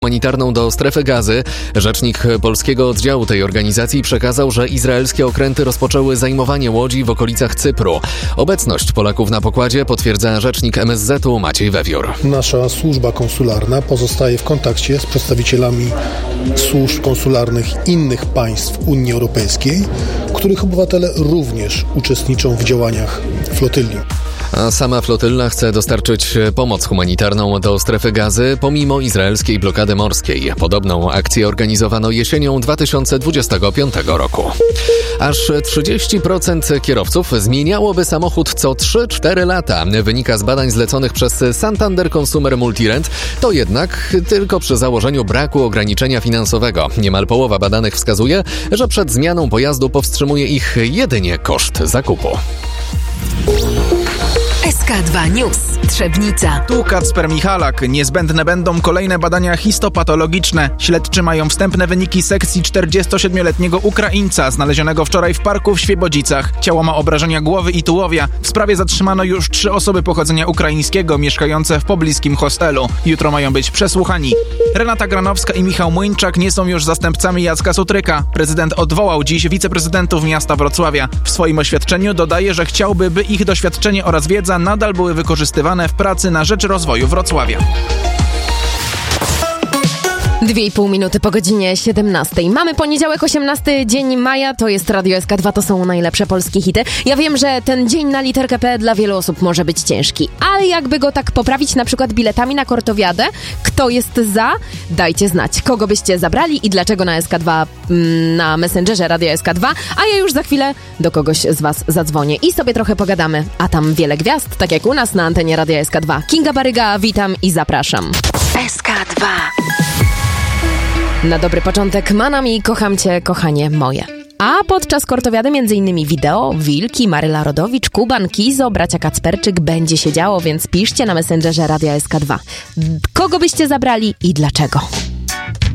Humanitarną do strefy Gazy. Rzecznik polskiego oddziału tej organizacji przekazał, że izraelskie okręty rozpoczęły zajmowanie łodzi w okolicach Cypru. Obecność Polaków na pokładzie potwierdza rzecznik MSZ-u Maciej Wewiór. Nasza służba konsularna pozostaje w kontakcie z przedstawicielami służb konsularnych innych państw Unii Europejskiej, których obywatele również uczestniczą w działaniach flotyli. A sama flotylla chce dostarczyć pomoc humanitarną do strefy Gazy pomimo izraelskiej blokady morskiej. Podobną akcję organizowano jesienią 2025 roku. Aż 30% kierowców zmieniałoby samochód co 3-4 lata. Wynika z badań zleconych przez Santander Consumer Multirent. To jednak tylko przy założeniu braku ograniczenia finansowego. Niemal połowa badanych wskazuje, że przed zmianą pojazdu powstrzymuje ich jedynie koszt zakupu. SK2 News. Trzebnica. Tu Kacper Michalak. Niezbędne będą kolejne badania histopatologiczne. Śledczy mają wstępne wyniki sekcji 47-letniego Ukraińca znalezionego wczoraj w parku w Świebodzicach. Ciało ma obrażenia głowy i tułowia. W sprawie zatrzymano już 3 osoby pochodzenia ukraińskiego mieszkające w pobliskim hostelu. Jutro mają być przesłuchani. Renata Granowska i Michał Młyńczak nie są już zastępcami Jacka Sutryka. Prezydent odwołał dziś wiceprezydentów miasta Wrocławia. W swoim oświadczeniu dodaje, że chciałby, by ich doświadczenie oraz wiedza nadal były wykorzystywane w pracy na rzecz rozwoju Wrocławia. 2,5 minuty po godzinie 17. Mamy poniedziałek, 18 dzień maja, to jest Radio SK2, to są najlepsze polskie hity. Ja wiem, że ten dzień na literkę P dla wielu osób może być ciężki, ale jakby go tak poprawić na przykład biletami na Kortowiadę, kto jest za? Dajcie znać, kogo byście zabrali i dlaczego na SK2, na Messengerze Radio SK2, a ja już za chwilę do kogoś z was zadzwonię i sobie trochę pogadamy, a tam wiele gwiazd, tak jak u nas na antenie Radio SK2. Kinga Baryga, witam i zapraszam. SK2. Na dobry początek Manam i Kocham Cię, kochanie moje. A podczas Kortowiady m.in. wideo, Wilki, Maryla Rodowicz, Kuban, Kizo, bracia Kacperczyk będzie się działo, więc piszcie na Messengerze Radia SK2. Kogo byście zabrali i dlaczego?